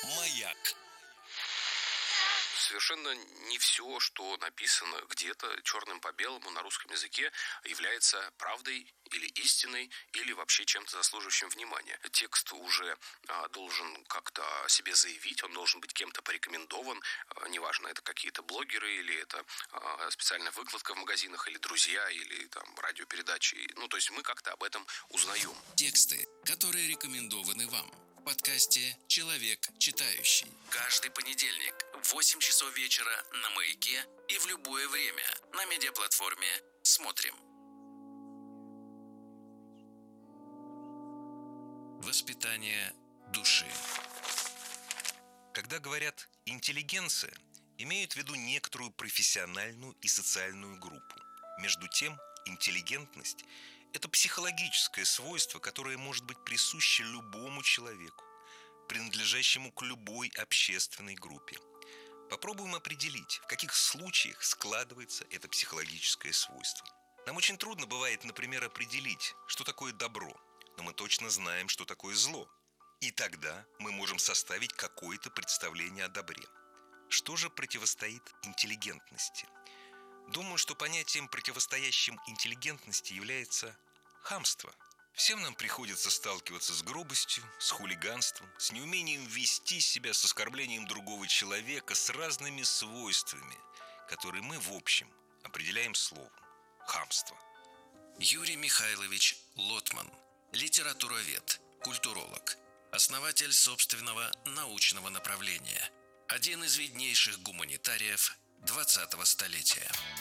Маяк. Совершенно не все, что написано где-то черным по белому на русском языке, является правдой или истиной, или вообще чем-то заслуживающим внимания. Текст уже должен как-то о себе заявить, он должен быть кем-то порекомендован, неважно, это какие-то блогеры, или это специальная выкладка в магазинах, или друзья, или там радиопередачи. То есть мы как-то об этом узнаем. Тексты, которые рекомендованы вам. В подкасте «Человек читающий». Каждый понедельник в 8 часов вечера на Маяке и в любое время на медиаплатформе «Смотрим». Воспитание души. Когда говорят «интеллигенция», имеют в виду некоторую профессиональную и социальную группу. Между тем, интеллигентность – это психологическое свойство, которое может быть присуще любому человеку, принадлежащему к любой общественной группе. Попробуем определить, в каких случаях складывается это психологическое свойство. Нам очень трудно бывает, например, определить, что такое добро, но мы точно знаем, что такое зло. И тогда мы можем составить какое-то представление о добре. Что же противостоит интеллигентности? Думаю, что понятием, противостоящим интеллигентности, является хамство. Всем нам приходится сталкиваться с грубостью, с хулиганством, с неумением вести себя, с оскорблением другого человека, с разными свойствами, которые мы, в общем, определяем словом «хамство». Юрий Михайлович Лотман, литературовед, культуролог, основатель собственного научного направления, один из виднейших гуманитариев 20-го столетия.